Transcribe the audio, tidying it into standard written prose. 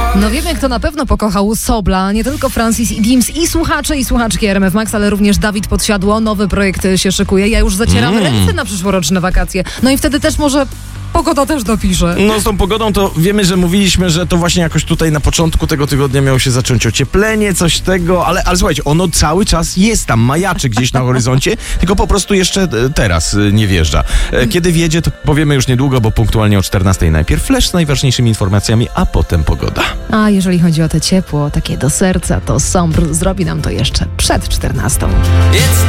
No wiemy, kto na pewno pokochał Sobla. Nie tylko Francis i Dims i słuchacze i słuchaczki RMF Max, ale również Dawid Podsiadło. Nowy projekt się szykuje. Ja już zacieram ręce na przyszłoroczne wakacje. No i wtedy też może pogoda też dopisze. No z tą pogodą to wiemy, że mówiliśmy, że to właśnie jakoś tutaj na początku tego tygodnia miało się zacząć ocieplenie, coś tego, ale słuchajcie, ono cały czas jest tam, majaczy gdzieś na horyzoncie, tylko po prostu jeszcze teraz nie wjeżdża. Kiedy wjedzie, to powiemy już niedługo, bo punktualnie o 14:00 najpierw flash z najważniejszymi informacjami, a potem pogoda. A jeżeli chodzi o te ciepło, takie do serca, to Sombr zrobi nam to jeszcze przed 14:00.